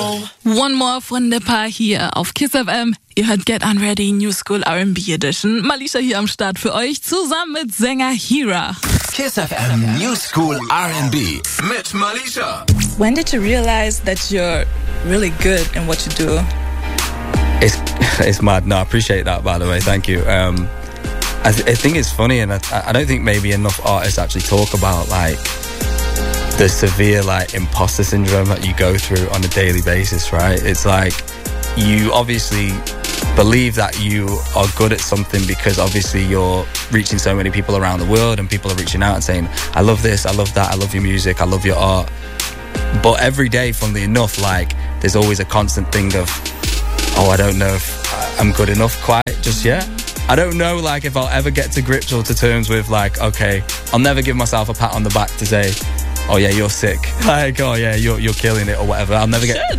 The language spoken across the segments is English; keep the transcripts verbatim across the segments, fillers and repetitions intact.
One More von Nipper hier auf Kiss F M. Ihr hört Get Unready New School R and B Edition. Malisha hier am Start für euch, zusammen mit Sänger Hira. Kiss F M New School R and B mit Malisha. When did you realize that you're really good in what you do? It's it's mad. No, I appreciate that, by the way. Thank you. Um, I, th- I think it's funny, and I, I don't think maybe enough artists actually talk about like the severe like imposter syndrome that you go through on a daily basis, right? It's like you obviously believe that you are good at something because obviously you're reaching so many people around the world and people are reaching out and saying, I love this, I love that, I love your music, I love your art. But every day, funnily enough, like there's always a constant thing of, oh, I don't know if I'm good enough quite just yet. I don't know like if I'll ever get to grips or to terms with like, okay, I'll never give myself a pat on the back to say, oh yeah, you're sick. Like, oh yeah, you're you're killing it or whatever. I'll never get.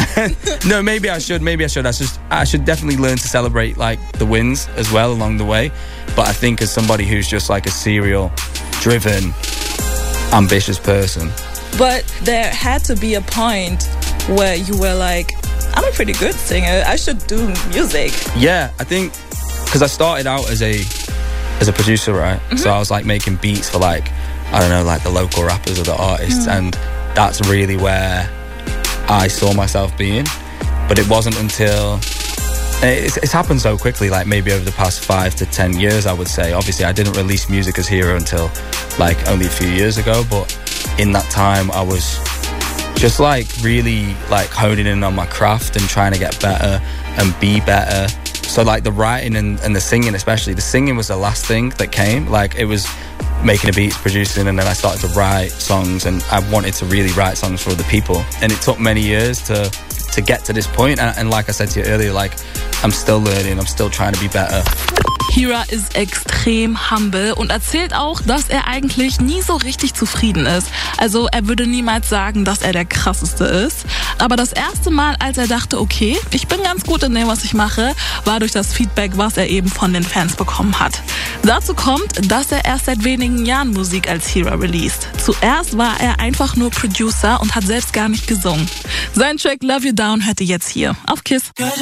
No, maybe I should. Maybe I should. I just I should definitely learn to celebrate like the wins as well along the way. But I think as somebody who's just like a serial, driven, ambitious person. But there had to be a point where you were like, I'm a pretty good singer. I should do music. Yeah, I think because I started out as a as a producer, right? Mm-hmm. So I was like making beats for like, I don't know, like the local rappers or the artists, mm. and that's really where I saw myself being. But it wasn't until it's, it's happened so quickly, like maybe over the past five to ten years, I would say. Obviously, I didn't release music as Hira until like only a few years ago, but in that time, I was just like really like honing in on my craft and trying to get better and be better. So like the writing and, and the singing, especially the singing was the last thing that came. Like it was making the beats, producing, and then I started to write songs, and I wanted to really write songs for other people. And it took many years to to get to this point. And, and like I said to you earlier, like I'm still learning, I'm still trying to be better. Hira ist extrem humble und erzählt auch, dass er eigentlich nie so richtig zufrieden ist. Also er würde niemals sagen, dass er der Krasseste ist. Aber das erste Mal, als er dachte, okay, ich bin ganz gut in dem, was ich mache, war durch das Feedback, was er eben von den Fans bekommen hat. Dazu kommt, dass er erst seit wenigen Jahren Musik als Hira released. Zuerst war er einfach nur Producer und hat selbst gar nicht gesungen. Sein Track Love You Down hört ihr jetzt hier auf Kiss.